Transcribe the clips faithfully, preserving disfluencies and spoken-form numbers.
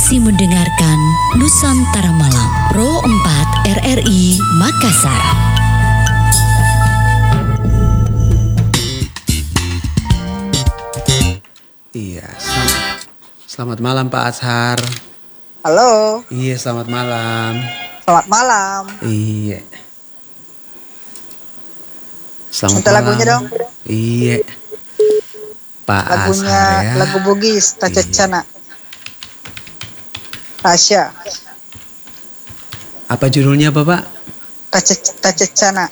masih mendengarkan Nusantara Malam Pro empat R R I Makassar. Iya, selamat, selamat malam Pak Ashar. Halo. Iya, selamat malam. Selamat malam. Iya. Selamat Minta malam. lagunya dong. Iya. Pak Lagunya Ashar ya. lagu Bugis, Tacecana. Iya. Tasya. Apa judulnya Bapak? Tacecana.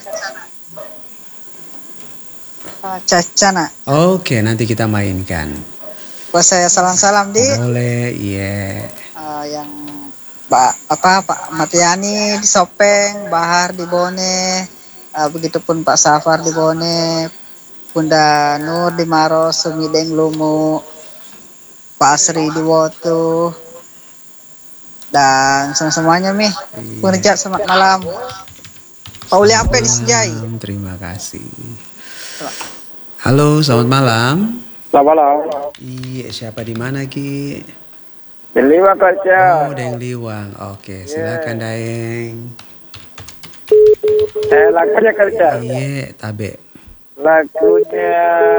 Tacecana. Oke, nanti kita mainkan. Buat saya salam-salam di Boleh, iya. uh, yang Pak apa Pak Matiani di Sopeng, Bahar di Bone, uh, begitupun Pak Safar di Bone, Bunda Nur di Maros, Sumideng Lumu, Pak Asri di Wotu, dan semuanya mi. Pengerja selamat malam. Pauli Ampe di Senjai. Terima kasih. Halo, selamat malam. Selamat malam. Iya, siapa di mana Ki? Di Liwang Kaca. Oh, Daeng Liwang. Oke, silakan Daeng. Eh, lagunya kerja. Iya, tabe. Lagunya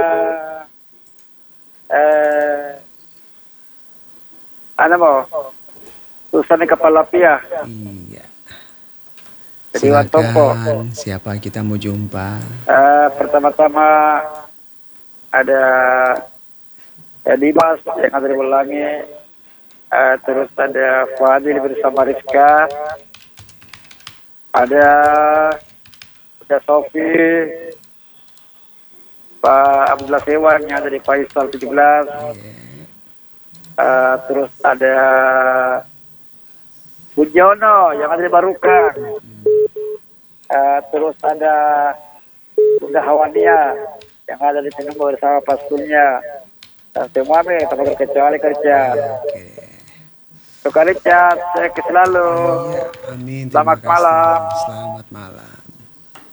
eh apa mau? Susana Kepala Pia. Iya. Jadi Watopo. Silakan, siapa kita mau jumpa? Eh, pertama-tama ada eh, Dimas yang ada di Belangi. Eh, terus ada Fadil bersama Rizka. Ada ada Sofi, Pak Abdullah Sewan yang ada di Faisal tujuh belas. Uh, terus ada Bujono yang ada di Baruka. Uh, terus ada Bunda Hawania yang ada di Tenunggu bersama pasulnya. Dan semua kami tanpa terkecuali kerja. Suka Richard, saya selalu. Iya, amin. Selamat Terima kasih. malam. Selamat malam.